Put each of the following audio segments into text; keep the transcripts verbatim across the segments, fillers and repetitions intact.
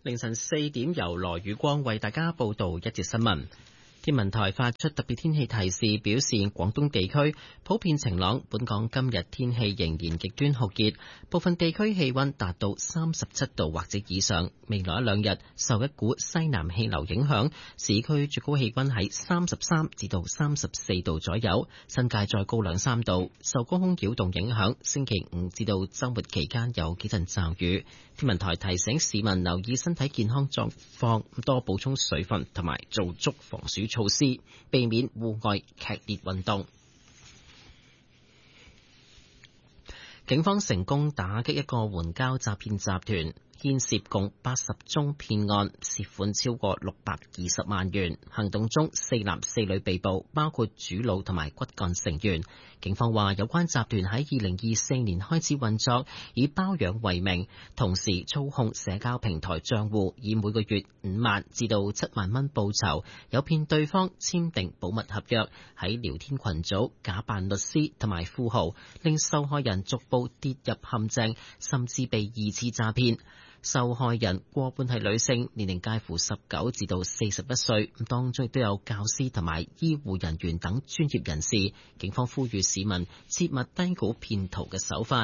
凌晨四點由羅宇光為大家報道一節新聞。天文台發出特別天氣提示，表示廣東地區普遍晴朗，本港今日天氣仍然極端酷熱，部分地區氣溫達到三十七度或者以上。未來一兩日受一股西南氣流影響，市區最高氣溫喺三十三至到三十四度左右，新界再高兩三度。受高空擾動影響，星期五至到週末期間有幾陣驟雨。天文台提醒市民留意身體健康狀況，多補充水分同埋做足防暑措施，避免戶外劇烈運動。警方成功打擊一個援交詐騙集團，牽涉共八十宗騙案，涉款超過六百二十萬元。行動中，四男四女被捕，包括主腦同埋骨幹成員。警方話，有關集團喺二零二四年開始運作，以包養為名，同時操控社交平台賬戶，以每個月五萬至到七萬蚊報酬，誘騙對方簽訂保密合約，喺聊天群組假扮律師同埋富豪，令受害人逐步跌入陷阱，甚至被二次詐騙。受害人過半係女性，年齡介乎十九至到四十一歲，當中亦都有教師同埋醫護人員等專業人士。警方呼籲市民切勿低估騙徒嘅手法。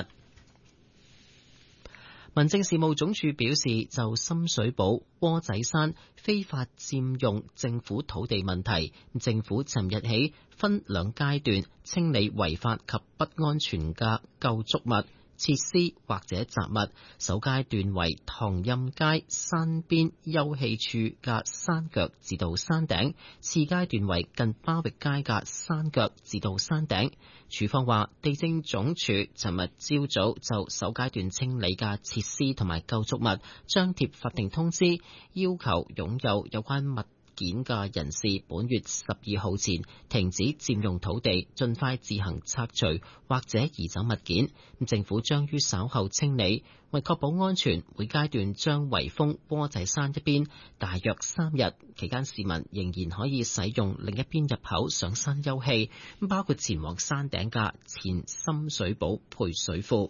民政事務總署表示，就深水埗窩仔山非法佔用政府土地問題，政府尋日起分兩階段清理違法及不安全嘅構築物、設施或者雜物。首階段為唐蔭街山邊休憩處嘅山腳至到山頂，次階段為近巴域街嘅山腳至到山頂。署方話，地政總署尋日朝早就首階段清理嘅設施同埋構築物張貼法定通知，要求擁有有關物件嘅人士本月十二號前停止佔用土地，盡快自行拆除或者移走物件。政府將於稍後清理，為確保安全，每階段將圍封窩仔山一邊，大約三日期間，市民仍然可以使用另一邊入口上山休憩，包括前往山頂嘅前深水埗配水庫。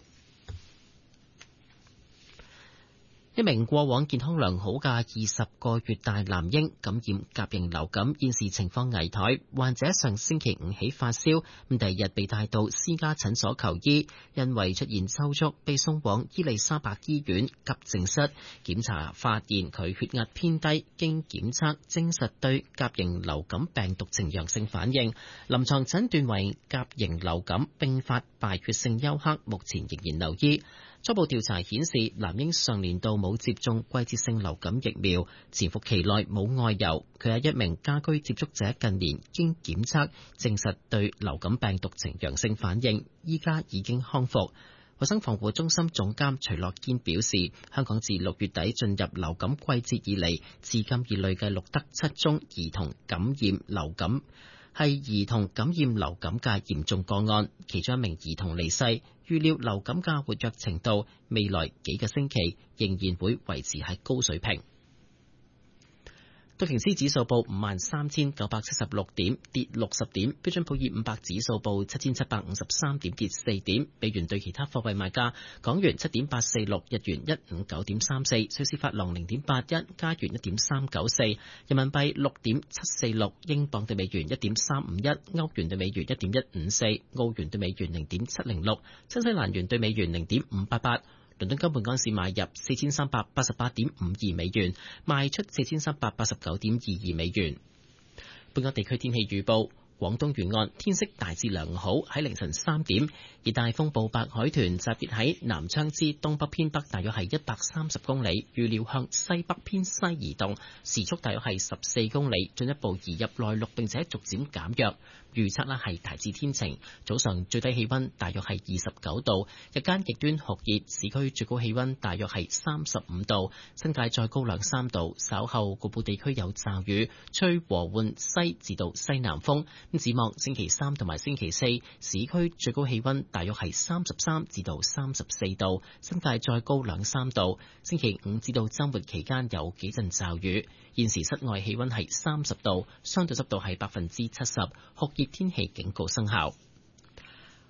一名過往健康良好嘅二十個月大男嬰感染甲型流感，現時情況危殆。患者上星期五起發燒，咁第二日被帶到私家診所求醫，因為出現抽搐，被送往伊利沙伯醫院急症室檢查，發現佢血壓偏低，經檢測證實對甲型流感病毒呈陽性反應，臨床診斷為甲型流感併發敗血性休克，目前仍然留醫。初步調查顯示，男嬰上年度冇接種季節性流感疫苗，潛伏期內冇外遊。佢係一名家居接觸者，近年經檢測證實對流感病毒呈陽性反應，依家已經康復。衛生防護中心總監徐樂堅表示，香港自六月底進入流感季節以嚟，至今已累計錄得七宗兒童感染流感，係兒童感染流感嘅嚴重個案，其中一名兒童離世。預料流感嘅活躍程度未來幾個星期仍然會維持喺高水平。道瓊斯指數報五萬三千九百七十六點，跌六十點；標準普爾五百指數報七千七百五十三點，跌四點。美元對其他貨幣賣價：港元七點八四六，日元一五九點三四，瑞士法郎零點八一，加元一點三九四，人民幣六點七四六，英鎊對美元一點三五一，歐元對美元一點一五四，澳元對美元零點七零六，新西蘭元對美元零點五八八。倫敦金本港市買入四千三百八十八點五二美元，賣出四千三百八十九點二二美元。本港地區天氣預報。廣東沿岸天色大致良好，喺凌晨三點，熱帶風暴白海豚集結喺南昌之東北偏北，大約係一百三十公里，預料向西北偏西移動，時速大約係十四公里，進一步移入內陸並且逐漸減弱。預測呢係大致天晴，早上最低氣溫大約係二十九度，日間極端酷熱，市區最高氣溫大約係三十五度，新界再高兩三度。稍後局部地區有驟雨，吹和緩西至到西南風。咁展望星期三同埋星期四，市區最高氣溫大約係三十三至到三十四度，新界再高兩三度。星期五至到週末期間有幾陣驟雨。現時室外氣溫係三十度，相對濕度係百分之七十，酷熱天氣警告生效。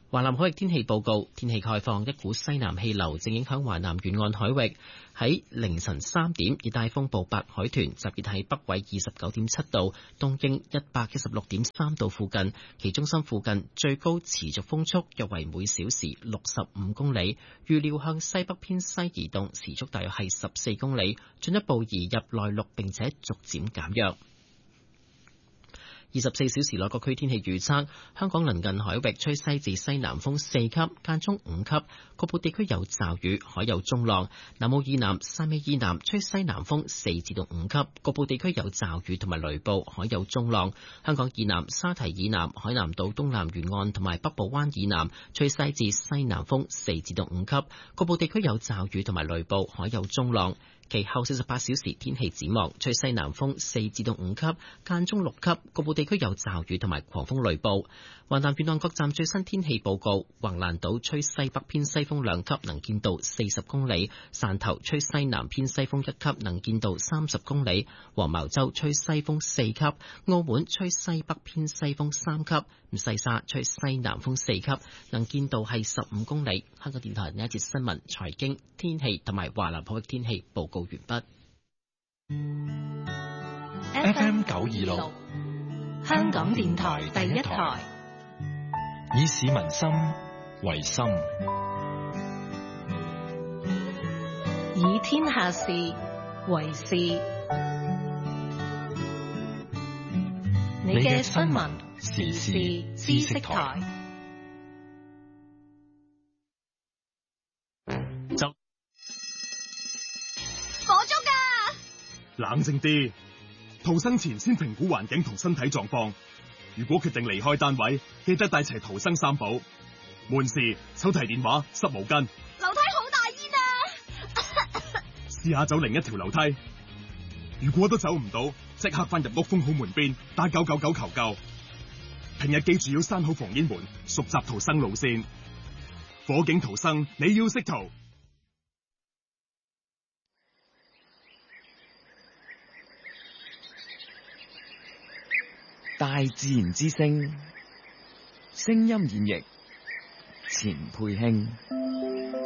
華南海域天氣報告，天氣概況，一股西南氣流正影響華南沿岸海域。喺凌晨三點，熱帶風暴白海豚集結喺北緯二十九點七度、東經一百一十六點三度附近，其中心附近最高持續風速約為每小時六十五公里，預料向西北偏西移動，時速大約係十四公里，進一步移入內陸並且逐漸減弱。二十四小時內各區天氣預測：香港鄰近海域吹西至西南風四級，間中五級，局部地區有驟雨，海有中浪。南澳以南、汕尾以南吹西南風四至到五級，局部地區有驟雨同埋雷暴，海有中浪。香港以南、沙堤以南、海南島東南沿岸同埋北部灣以南吹西至西南風四至到五級，局部地區有驟雨同埋雷暴，海有中浪。其後四十八小時天氣展望，吹西南風四至到五級，間中六級，局部地區有驟雨同埋狂風雷暴。華南沿岸各站最新天氣報告：橫瀾島吹西北偏西風兩級，能見度四十公里；汕頭吹西南偏西風一級，能見度三十公里；黃茅洲吹西風四級；澳門吹西北偏西風三級；西沙吹西南風四級，能見度係十五公里。香港電台呢一節新聞、財經、天氣同埋華南海域天氣報告完畢。 F M 九二六，香港電台第一台，以市民心為心，以天下事為事。你嘅新聞時事知識台。 就火燭㗎！冷靜啲，逃生前先評估環境同身體狀況。如果決定離開單位，記得帶齊逃生三寶：門匙、手提電話、濕毛巾。 樓梯好大煙啊！ 試下走另一條樓梯。如果都走唔到，即刻翻入屋封好門邊，打九九九求救。平日記住要閂好防煙門，熟習逃生路線。火警逃生，你要識逃。 大自然之聲，聲音演繹，錢佩卿。